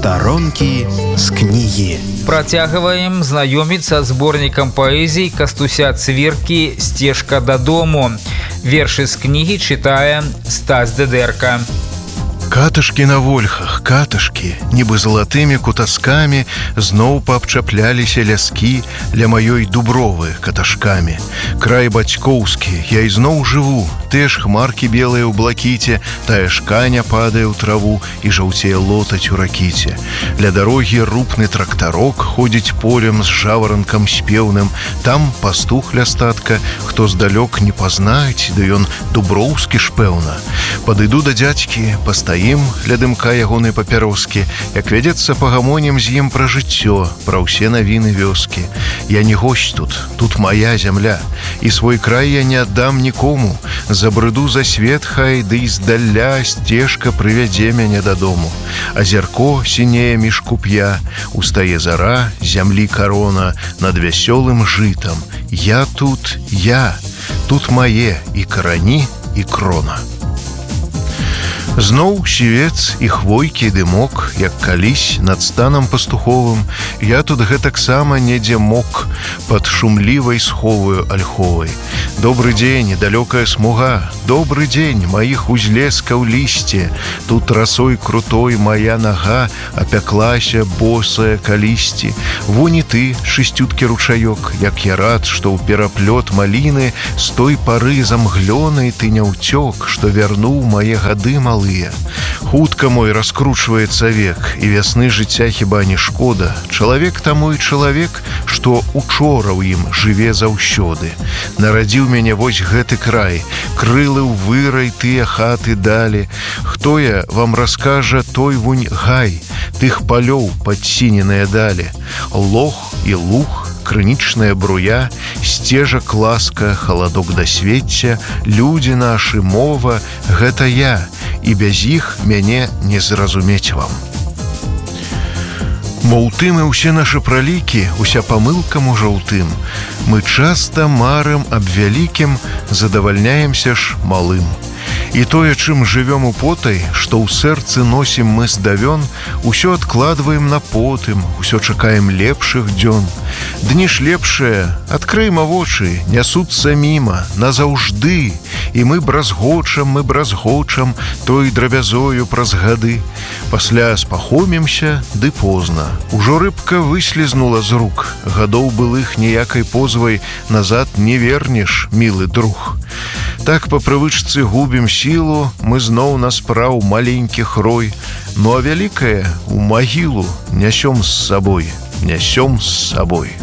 Старонкі з кнігі. Працягваем знаёміцца з зборнікам паэзій Кастуся Цвіркі «Сцежка дадому». Вершы з кнігі чытае Стась Дедерка. Катышкі на вольхах, катышкі, нібы залатымі кутаскамі зноў паабчапляліся ляскі ля маёй дубровы каташкамі. Край бацькоўскі, я ізноў жыву, тыя ж хмаркі белыя ў блакіце, тая ж каня падае ў траву і жаўцее лотаць у ракіце. Ля дарогі рупны трактарок ходзіць полем з жаваранкам спеўным, там пастух ля статка, хто здалёк не пазнаць, ды ён дуброўскі ж пэўна. Падыду да дзядзькі, пастаім ля дымка ягонай папяроскі, як вядзецца пагамонім з ім пра жыццё, пра ўсе навіны вёскі. Я не госць тут моя зямля, і свой край я не аддам нікому. Забрыду за свет хай, ды і здаля сцежка прывядзе мяне дадому. Азярко сінее між куп'я, устае зара, зямлі карона над вясёлым жытам. Я тут мае і карані, і крона. Зноў сівец і хвойкі дымок, як калісь над станам пастуховым, я тут гэтаксама недзе мок пад шумлівай сховаю альховай. Добры дзень, далёкая смуга, добры дзень маіх узлескаў лісце, тут расой крутой моя нага апяклася босая калісьці. Вунь і ты, шысцюткі ручаёк, як я рад, што ў пераплёт маліны з той пары замглёнай ты не ўцёк, што вярнуў мае гады малы. Хутка мой раскручваецца век, і вясны жыцця хіба не шкода. Чалавек таму і чалавек, што учора ў ім жыве заўсёды. Нарадзіў мяне вось гэты край, крылы ў вырай тыя хаты далі. Хто я вам раскажа той вунь гай, тых палёў падсіненыя далі. Лог і луг, крынічная бруя, сцежак ласка, халадок дасвецця, людзі нашы, мова, гэта я, і без іх мяне не зразумець вам. Мо ў тым і ўсе нашы пралікі, уся памылка можа ў тым. Мы часта марым аб вялікім, задавальняемся ж малым. І тое, чым жывём употай, што ў сэрцы носім мы здавён, усё адкладваем на потым, усё чакаем лепшых дзён. Дні ж лепшыя, адкрыйма вочы, нясуцца міма, назаўжды, і мы бразгочам, той драбязою праз гады. Пасля спахомімся, ды позна. Ужо рыбка выслізнула з рук, гадоў былых ніякай позвай назад не вернеш, мілы друг. Так па прывычцы губім сілу, мы зноў на спраў маленькіх рой, ну а вялікае у магілу нясём з сабой.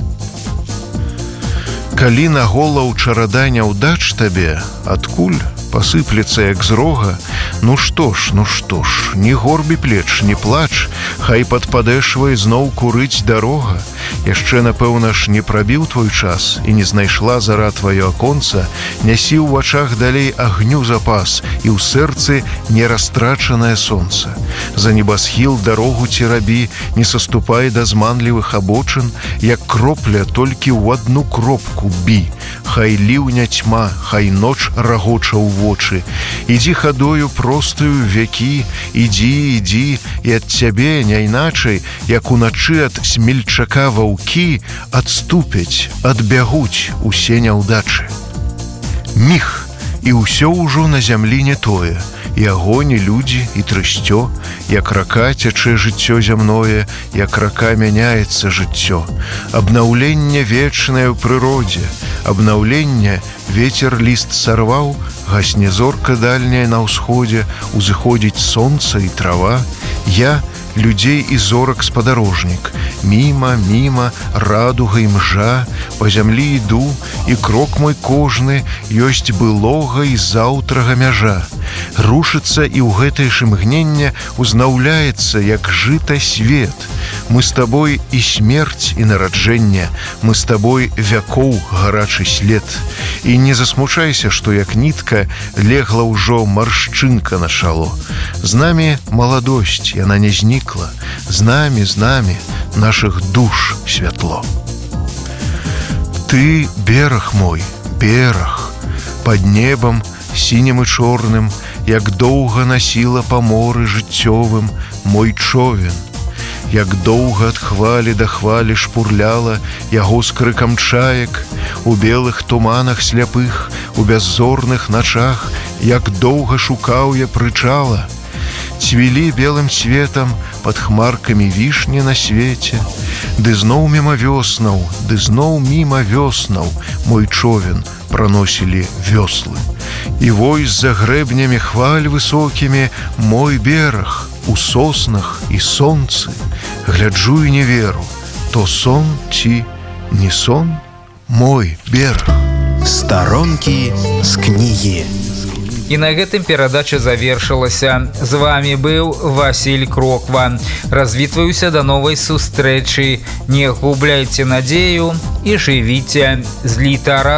Калі на голаў чарада няўдач табе, адкуль пасыплецца як з рога, ну што ж, не горбі плеч, не плач, хай пад падэшвай зноў курыць дарога. Яшчэ, напэўна ж, не прабіў твой час і не знайшла зара тваё аконца, нясі ў вачах далей агню запас і ў сэрцы нерастрачанае сонца. За небасхіл дарогу ці рабі, не саступай да зманлівых абочын, як кропля толькі ў адну кропку бі. Хай ліўня тьма, хай ноч рагоча ў вочы. Ідзі хадою простаю вякі, ідзі, і ад цябе не іначай, як уначы ад смельчака ваўкі, адступяць, адбягуць усе няўдачы. Міг, і ўсё ўжо на зямлі не тое, і агонь, і людзі, і трысцё, як рака цячэ жыццё зямное, як рака мяняецца жыццё. Абнаўленне вечнае ў прыродзе, абнаўленне вецер ліст сарваў, гасне зорка дальняя на ўсходзе, узыходзіць сонца і трава. Я людзей і зорак спадарожнік, міма, радуга і мжа, па зямлі іду, і крок мой кожны ёсць былога і заўтрага мяжа. Рушыцца і ў гэтае ж імгненне узнаўляецца, як жыта свет. Мы з табой і смерць, і нараджэнне, мы з табой вякоў гарачы след. І не засмучайся, што як нітка легла ўжо маршчынка на шало. З намі маладосць, яна не знікла, з намі нашых душ святло. Ты бераг мой, бераг, пад небам сінім і чорным, як доўга насіла па моры жыццёвым мой човен. як доўга ад хвалі да хвалі шпурляла яго з крыкам чаек, у белых туманах сляпых, у бяззорных начах, як доўга шукаў я прычала. Цвілі белым цветам пад хмаркамі вішні на свеце, ды зноў міма вёснаў, ды зноў міма вёснаў мой човен праносілі вёслы. І вось за грэбнямі хваль высокімі мой бераг у соснах і сонцы. Гляджу і не веру, то сон ці не сон мой бераг. Старонкі з кнігі. І на гэтым перадача завершылася. З вами быў Васіль Кроква. Развітваюся да новай сустрэчы. Не губляйце надзею і жывіце з літара.